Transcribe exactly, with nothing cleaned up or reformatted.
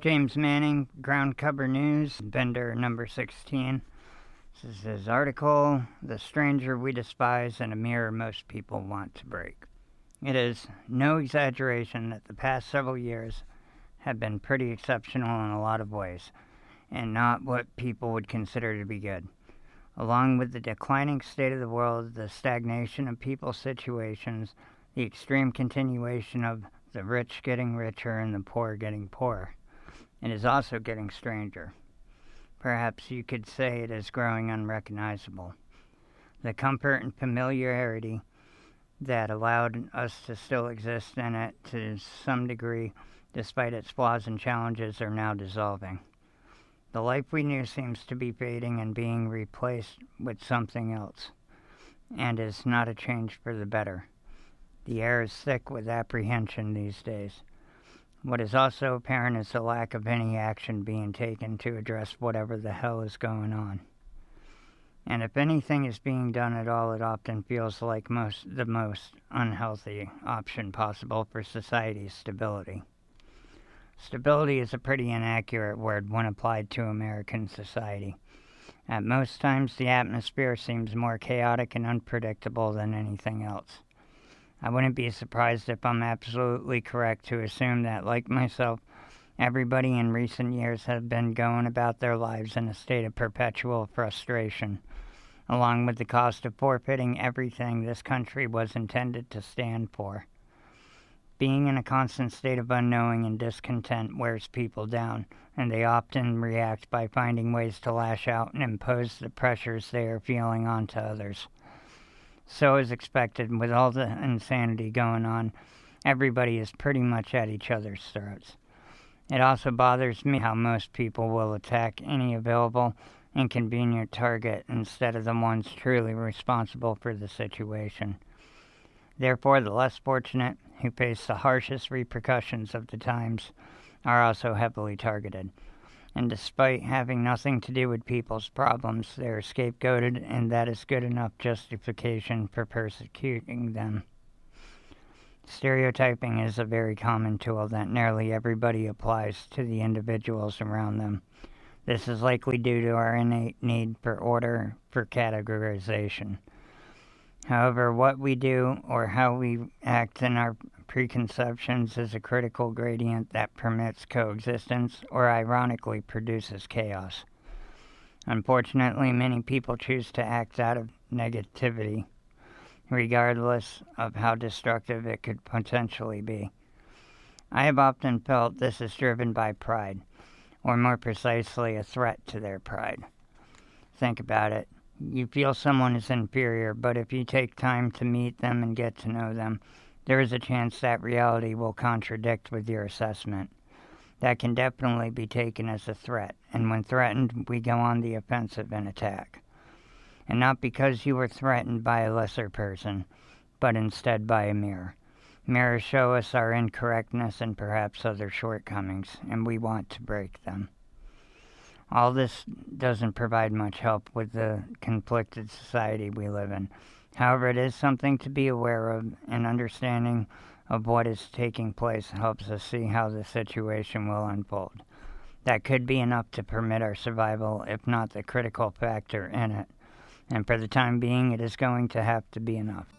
James Manning, Ground Cover News, Bender number sixteen. This is his article, The Stranger We Despise and a Mirror Most People Want to Break. It is no exaggeration that the past several years have been pretty exceptional in a lot of ways, and not what people would consider to be good. Along with the declining state of the world, the stagnation of people's situations, the extreme continuation of the rich getting richer and the poor getting poorer, it is also getting stranger. Perhaps you could say it is growing unrecognizable. The comfort and familiarity that allowed us to still exist in it to some degree, despite its flaws and challenges, are now dissolving. The life we knew seems to be fading and being replaced with something else, and is not a change for the better. The air is thick with apprehension these days. What is also apparent is the lack of any action being taken to address whatever the hell is going on. And if anything is being done at all, it often feels like most the most unhealthy option possible for society's stability. Stability is a pretty inaccurate word when applied to American society. At most times, the atmosphere seems more chaotic and unpredictable than anything else. I wouldn't be surprised if I'm absolutely correct to assume that, like myself, everybody in recent years has been going about their lives in a state of perpetual frustration, along with the cost of forfeiting everything this country was intended to stand for. Being in a constant state of unknowing and discontent wears people down, and they often react by finding ways to lash out and impose the pressures they are feeling onto others. So as expected, with all the insanity going on, everybody is pretty much at each other's throats. It also bothers me how most people will attack any available and convenient target instead of the ones truly responsible for the situation. Therefore, the less fortunate, who face the harshest repercussions of the times, are also heavily targeted. And despite having nothing to do with people's problems, they are scapegoated, and that is good enough justification for persecuting them. Stereotyping is a very common tool that nearly everybody applies to the individuals around them. This is likely due to our innate need for order, for categorization. However, what we do or how we act in our preconceptions is a critical gradient that permits coexistence or ironically produces chaos. Unfortunately, many people choose to act out of negativity, regardless of how destructive it could potentially be. I have often felt this is driven by pride, or more precisely, a threat to their pride. Think about it. You feel someone is inferior, but if you take time to meet them and get to know them, there is a chance that reality will contradict with your assessment. That can definitely be taken as a threat, and when threatened, we go on the offensive and attack. And not because you were threatened by a lesser person, but instead by a mirror. Mirrors show us our incorrectness and perhaps other shortcomings, and we want to break them. All this doesn't provide much help with the conflicted society we live in. However, it is something to be aware of, and understanding of what is taking place helps us see how the situation will unfold. That could be enough to permit our survival, if not the critical factor in it. And for the time being, it is going to have to be enough.